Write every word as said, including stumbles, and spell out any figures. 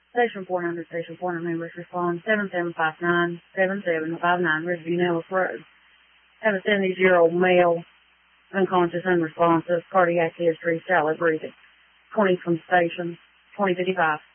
Station four hundred, Station four hundred members respond seven seven five nine, seven seven five nine, Riverview Nellis Road. Have a seventy-year-old male, unconscious, unresponsive, cardiac history, shallow breathing. twenty from station, twenty fifty-five.